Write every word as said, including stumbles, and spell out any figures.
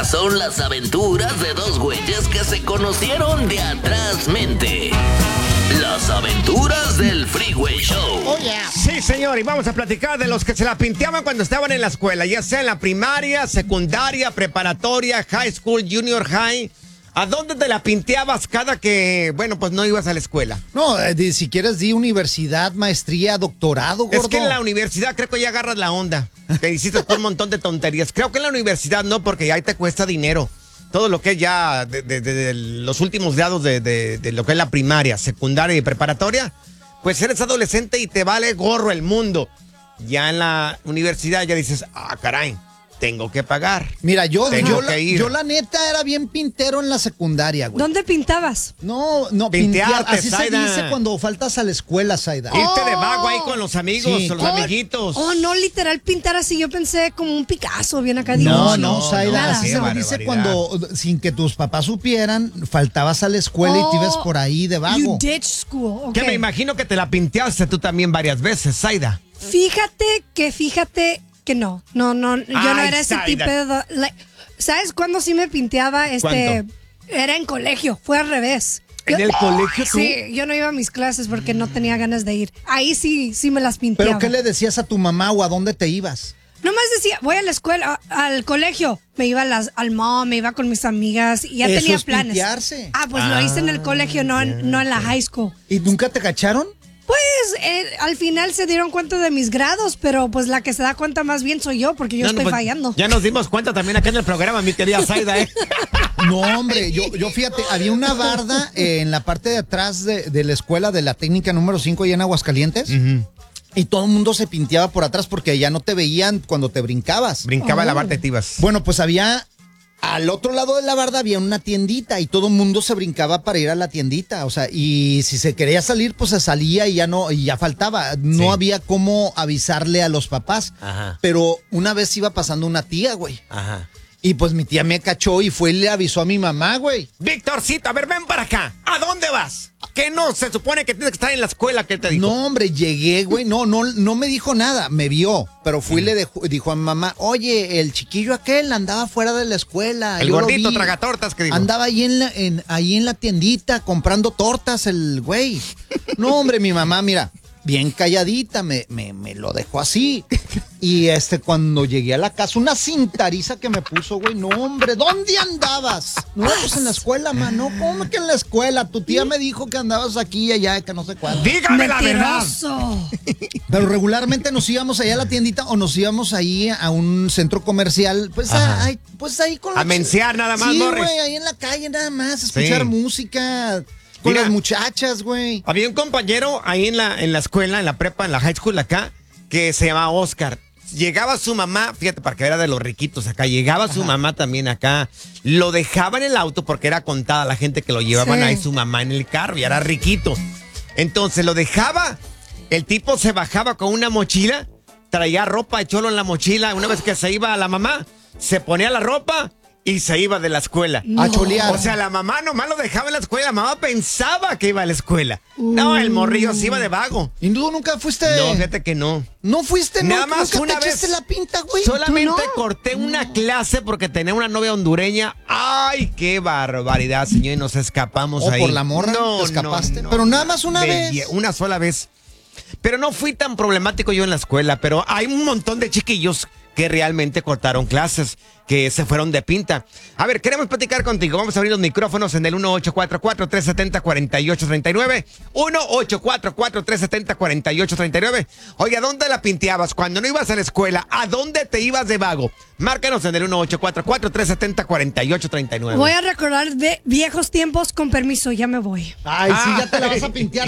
Estas son las aventuras de dos güeyes que se conocieron de atrás mente. Las aventuras del Freeway Show. Oh, yeah. Sí, señor, y vamos a platicar de los que se la pinteaban cuando estaban en la escuela, ya sea en la primaria, secundaria, preparatoria, high school, junior high. ¿A dónde te la pinteabas cada que, bueno, pues no ibas a la escuela? No, eh, si quieres di universidad, maestría, doctorado, gordo. Es que en la universidad creo que ya agarras la onda. Que hiciste por un montón de tonterías. Creo que en la universidad no, porque ahí te cuesta dinero. Todo lo que es ya de, de, de, de los últimos grados de, de, de lo que es la primaria, secundaria y preparatoria, pues eres adolescente y te vale gorro el mundo. Ya en la universidad ya dices, ah, caray, tengo que pagar. Mira, yo, Tengo yo, que la, ir. yo la neta era bien pintero en la secundaria, güey. ¿Dónde pintabas? No, no, Pintearte, pintear. Así Zaida. se dice cuando faltas a la escuela, Zaida. Irte de vago ahí con los amigos, Sí. con los Oh, amiguitos. Oh, no, literal pintar así. Yo pensé como un Picasso, bien acá. No, digo, no, Zaida, nada. así qué se barbaridad. dice cuando, sin que tus papás supieran, faltabas a la escuela y te ibas por ahí de vago. You ditch school. Que ok. me imagino que te la pinteaste tú también varias veces, Zaida. Fíjate que, fíjate que no. No, no, yo no Ay, era ese Zaida. tipo de... like, ¿sabes cuándo sí me pinteaba? Este, ¿Cuándo? Era en colegio, fue al revés. ¿En Yo- el colegio tú? Sí, yo no iba a mis clases porque no tenía ganas de ir. Ahí sí, sí me las pinteaba. ¿Pero qué le decías a tu mamá o a dónde te ibas? Nomás decía, voy a la escuela, a- al colegio. Me iba a las, al mall, me iba con mis amigas y ya Eso tenía es planes. pintearse. Ah, pues lo hice en el colegio, no en, no en la high school. ¿Y nunca te cacharon? Pues eh, al final se dieron cuenta de mis grados, pero pues la que se da cuenta más bien soy yo porque yo No, no, estoy pues, fallando. Ya nos dimos cuenta también acá en el programa, mi querida Zaida, ¿eh? No, hombre, yo, yo fíjate, había una barda eh, en la parte de atrás de, de la escuela de la técnica número cinco allá en Aguascalientes. Y todo el mundo se pinteaba por atrás porque ya no te veían cuando te brincabas. Brincaba Oh. la barra de tibas. Bueno, pues había, al otro lado de la barda había una tiendita y todo el mundo se brincaba para ir a la tiendita. O sea, y si se quería salir, pues se salía y ya no, y ya faltaba. No Sí. había cómo avisarle a los papás. Ajá. Pero una vez iba pasando una tía, güey. Ajá. Y pues mi tía me cachó y fue y le avisó a mi mamá, güey. Victorcito, a ver, ven para acá. ¿A dónde vas? ¿Qué no? Se supone que tienes que estar en la escuela. ¿Qué te dijo? No, hombre, llegué, güey. No, no, no me dijo nada. Me vio. Pero fui y le dejó- dijo a mi mamá, oye, el chiquillo aquel andaba fuera de la escuela. El yo lo gordito vi. tragatortas que dijo. Andaba ahí en, la, en, ahí en la tiendita comprando tortas el güey. No, hombre, mi mamá, mira, bien calladita, me, me, me lo dejó así. Y este, cuando llegué a la casa, una cintariza que me puso, güey. No, hombre, ¿dónde andabas? No, pues en la escuela, mano. ¿Cómo que en la escuela? Tu tía me dijo que andabas aquí y allá, que no sé cuánto. Dígame la verdad. Mentiroso. Pero regularmente nos íbamos allá a la tiendita o nos íbamos ahí a un centro comercial, pues, a- Ajá. ay, pues ahí con la... A mensear nada más, Sí, Morris. güey, ahí en la calle nada más, escuchar Sí. música con Mira. las muchachas, güey. Había un compañero ahí en la, en la escuela, en la prepa, en la high school acá, que se llamaba Oscar. Llegaba su mamá, fíjate, para que era de los riquitos acá, llegaba su mamá también acá, lo dejaba en el auto porque era contada la gente que lo llevaban Sí. ahí su mamá en el carro y era riquito. Entonces lo dejaba, el tipo se bajaba con una mochila, traía ropa de cholo en la mochila, una vez que se iba a la mamá, se ponía la ropa y se iba de la escuela. A cholear. O sea, la mamá nomás lo dejaba en la escuela, la mamá pensaba que iba a la escuela. No, el morrillo se iba de vago. ¿Y tú nunca fuiste? No, fíjate que no. ¿No fuiste? Nada ¿Nunca- más nunca una te echaste vez. la pinta, güey? Solamente ¿Tú no? corté una clase porque tenía una novia hondureña. ¡Ay, qué barbaridad, señor! Y nos escapamos ¿O ahí. por la morra No, te escapaste? no, no. Pero nada más una De vez. die- Una sola vez. Pero no fui tan problemático yo en la escuela, pero hay un montón de chiquillos que realmente cortaron clases, que se fueron de pinta. A ver, queremos platicar contigo. Vamos a abrir los micrófonos en el uno ocho cuatro cuatro, tres siete cero, cuatro ocho tres nueve. uno ocho cuatro cuatro, tres siete cero, cuatro ocho tres nueve. Oye, ¿a dónde la pinteabas? Cuando no ibas a la escuela, ¿a dónde te ibas de vago? Márcanos en el uno ocho cuatro cuatro, tres siete cero, cuatro ocho tres nueve. Voy a recordar de viejos tiempos, con permiso, ya me voy. Ay, sí, ya te la vas a pintear.